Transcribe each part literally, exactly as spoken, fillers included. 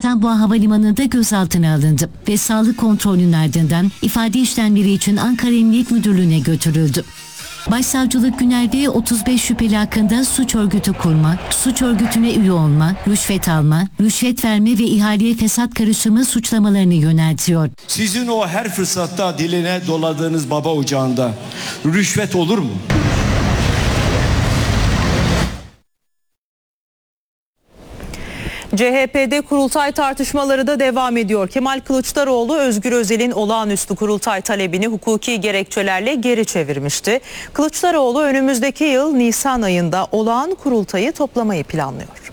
İstanbul Havalimanı'nda gözaltına alındı ve sağlık kontrolünün ardından ifade işlemleri için Ankara Emniyet Müdürlüğü'ne götürüldü. Başsavcılık Güner'de otuz beş şüpheli hakkında suç örgütü kurma, suç örgütüne üye olma, rüşvet alma, rüşvet verme ve ihaleye fesat karışımı suçlamalarını yöneltiyor. Sizin o her fırsatta diline doladığınız baba ocağında rüşvet olur mu? C H P'de kurultay tartışmaları da devam ediyor. Kemal Kılıçdaroğlu Özgür Özel'in olağanüstü kurultay talebini hukuki gerekçelerle geri çevirmişti. Kılıçdaroğlu önümüzdeki yıl Nisan ayında olağan kurultayı toplamayı planlıyor.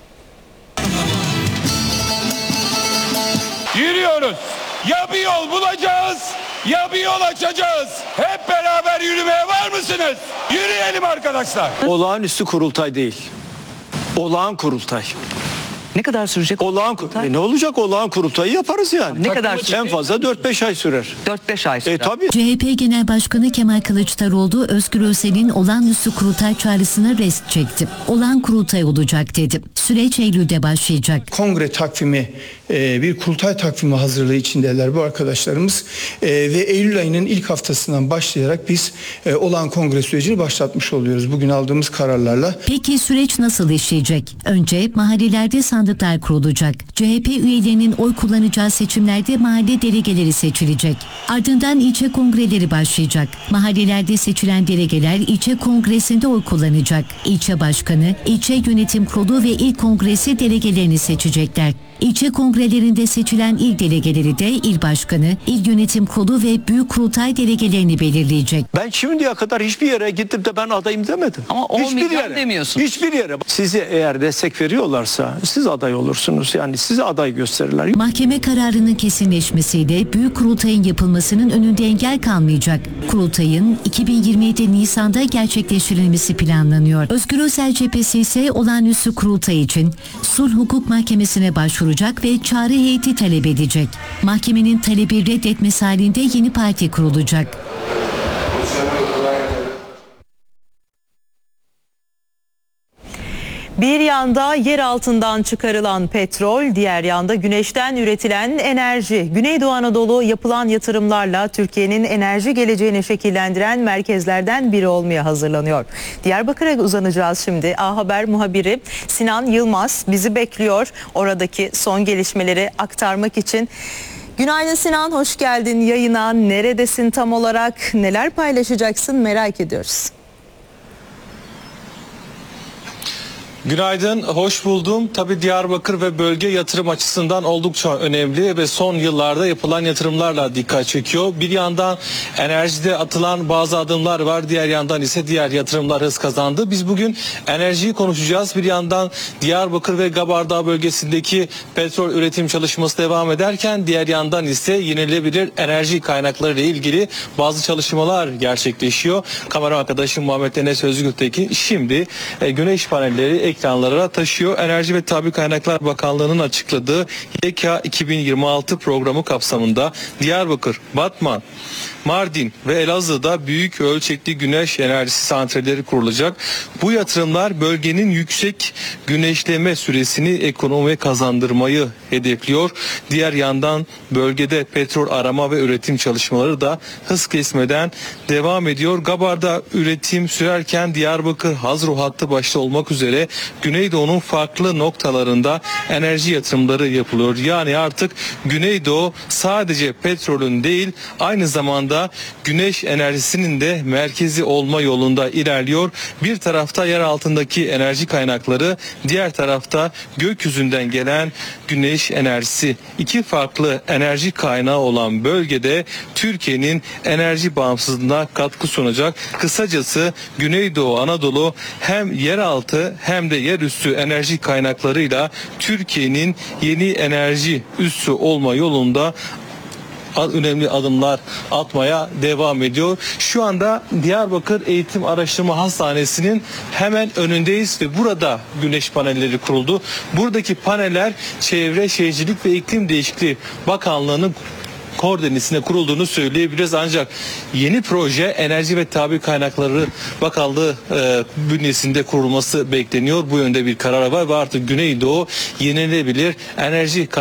Yürüyoruz. Ya bir yol bulacağız ya bir yol açacağız. Hep beraber yürümeye var mısınız? Yürüyelim arkadaşlar. Olağanüstü kurultay değil. Olağan kurultay. Ne kadar sürecek? Olağan kurultay. E ne olacak, olağan kurultayı yaparız yani. Ne kadar sürecek? En fazla dört beş ay sürer. dört beş ay sürer. E tabii. C H P Genel Başkanı Kemal Kılıçdaroğlu Özgür Özel'in olağanüstü kurultay çağrısına rest çekti. Olağan kurultay olacak dedi. Süreç Eylül'de başlayacak. Kongre takvimi, e, bir kurultay takvimi hazırlığı içindeler bu arkadaşlarımız e, ve Eylül ayının ilk haftasından başlayarak biz e, olağan kongre sürecini başlatmış oluyoruz bugün aldığımız kararlarla. Peki süreç nasıl işleyecek? Önce mahallelerde sandıklar kurulacak. C H P üyelerinin oy kullanacağı seçimlerde mahalle delegeleri seçilecek. Ardından ilçe kongreleri başlayacak. Mahallelerde seçilen delegeler ilçe kongresinde oy kullanacak. İlçe başkanı, ilçe yönetim kurulu ve il kongresi delegelerini seçecekler. İlçe kongrelerinde seçilen il delegeleri de il başkanı, il yönetim kurulu ve büyük kurultay delegelerini belirleyecek. Ben şimdiye kadar hiçbir yere gidip de ben adayım demedim. Ama on hiçbir milyon yere, demiyorsun. Hiçbir yere. Sizi eğer destek veriyorlarsa siz aday olursunuz. Yani size aday gösterirler. Mahkeme kararının kesinleşmesiyle büyük kurultayın yapılmasının önünde engel kalmayacak. Kurultayın iki bin yirmi yedi Nisan'da gerçekleştirilmesi planlanıyor. Özgür Özel cephesi ise olağanüstü kurultay için Sulh Hukuk Mahkemesi'ne başvuracak ve çağrı heyeti talep edecek. Mahkemenin talebi reddetmesi halinde yeni parti kurulacak. Bir yanda yer altından çıkarılan petrol, diğer yanda güneşten üretilen enerji. Güneydoğu Anadolu yapılan yatırımlarla Türkiye'nin enerji geleceğini şekillendiren merkezlerden biri olmaya hazırlanıyor. Diyarbakır'a uzanacağız şimdi. A Haber muhabiri Sinan Yılmaz bizi bekliyor. Oradaki son gelişmeleri aktarmak için. Günaydın Sinan, hoş geldin yayına. Neredesin tam olarak? Neler paylaşacaksın merak ediyoruz. Günaydın, hoş buldum. Tabii Diyarbakır ve bölge yatırım açısından oldukça önemli ve son yıllarda yapılan yatırımlarla dikkat çekiyor. Bir yandan enerjide atılan bazı adımlar var, diğer yandan ise diğer yatırımlar hız kazandı. Biz bugün enerjiyi konuşacağız. Bir yandan Diyarbakır ve Gabardağ bölgesindeki petrol üretim çalışması devam ederken diğer yandan ise yenilebilir enerji kaynakları ile ilgili bazı çalışmalar gerçekleşiyor. Kamera arkadaşım Muhammed Enes Özgürtekin şimdi e, güneş panelleri ekranlara taşıyor. Enerji ve Tabii Kaynaklar Bakanlığı'nın açıkladığı Y E K A iki bin yirmi altı programı kapsamında Diyarbakır, Batman, Mardin ve Elazığ'da büyük ölçekli güneş enerjisi santralleri kurulacak. Bu yatırımlar bölgenin yüksek güneşleme süresini ekonomiye kazandırmayı hedefliyor. Diğer yandan bölgede petrol arama ve üretim çalışmaları da hız kesmeden devam ediyor. Gabar'da üretim sürerken Diyarbakır Hazro hattı başta olmak üzere Güneydoğu'nun farklı noktalarında enerji yatırımları yapılıyor. Yani artık Güneydoğu sadece petrolün değil aynı zamanda güneş enerjisinin de merkezi olma yolunda ilerliyor. Bir tarafta yer altındaki enerji kaynakları, diğer tarafta gökyüzünden gelen güneş enerjisi. İki farklı enerji kaynağı olan bölgede Türkiye'nin enerji bağımsızlığına katkı sunacak. Kısacası Güneydoğu Anadolu hem yeraltı hem de yerüstü enerji kaynaklarıyla Türkiye'nin yeni enerji üssü olma yolunda önemli adımlar atmaya devam ediyor. Şu anda Diyarbakır Eğitim Araştırma Hastanesi'nin hemen önündeyiz ve burada güneş panelleri kuruldu. Buradaki paneller Çevre Şehircilik ve İklim Değişikliği Bakanlığı'nın koordinesine kurulduğunu söyleyebiliriz. Ancak yeni proje Enerji ve Tabii Kaynakları Bakanlığı e, bünyesinde kurulması bekleniyor. Bu yönde bir karar var ve artık Güneydoğu yenilebilir enerji